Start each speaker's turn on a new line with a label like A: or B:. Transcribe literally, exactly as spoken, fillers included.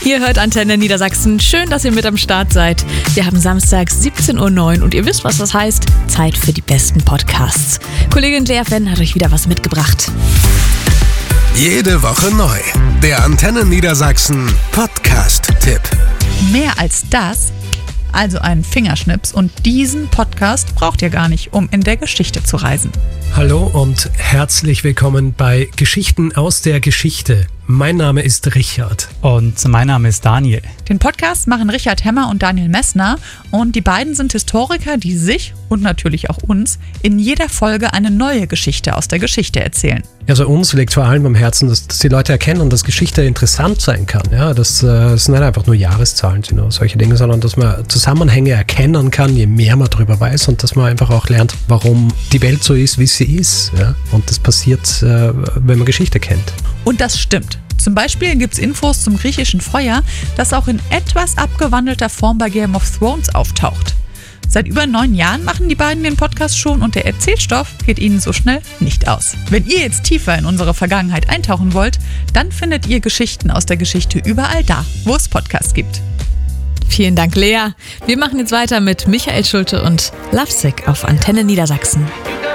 A: Ihr hört Antenne Niedersachsen. Schön, dass ihr mit am Start seid. Wir haben samstags siebzehn Uhr neun und ihr wisst, was das heißt. Zeit für die besten Podcasts. Kollegin J F N hat euch wieder was mitgebracht.
B: Jede Woche neu. Der Antenne Niedersachsen Podcast-Tipp.
C: Mehr als das, also einen Fingerschnips, und diesen Podcast braucht ihr gar nicht, um in der Geschichte zu reisen.
D: Hallo und herzlich willkommen bei Geschichten aus der Geschichte. Mein Name ist Richard.
E: Und mein Name ist Daniel.
C: Den Podcast machen Richard Hemmer und Daniel Messner und die beiden sind Historiker, die sich und natürlich auch uns in jeder Folge eine neue Geschichte aus der Geschichte erzählen.
D: Also uns liegt vor allem am Herzen, dass, dass die Leute erkennen, dass Geschichte interessant sein kann. Ja, dass äh, es nicht einfach nur Jahreszahlen sind oder solche Dinge, sondern dass man Zusammenhänge erkennen kann, je mehr man darüber weiß, und dass man einfach auch lernt, warum die Welt so ist, wie sie ist. Ja? Und das passiert, äh, wenn man Geschichte kennt.
C: Und das stimmt. Zum Beispiel gibt es Infos zum griechischen Feuer, das auch in etwas abgewandelter Form bei Game of Thrones auftaucht. Seit über neun Jahren machen die beiden den Podcast schon und der Erzählstoff geht ihnen so schnell nicht aus. Wenn ihr jetzt tiefer in unsere Vergangenheit eintauchen wollt, dann findet ihr Geschichten aus der Geschichte überall da, wo es Podcasts gibt.
A: Vielen Dank, Lea. Wir machen jetzt weiter mit Michael Schulte und Lovesick auf Antenne Niedersachsen.